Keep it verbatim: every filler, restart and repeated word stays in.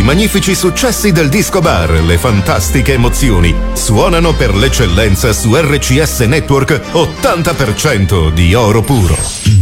magnifici successi del disco bar, le fantastiche emozioni suonano per l'eccellenza su R C S Network ottanta per cento di oro puro.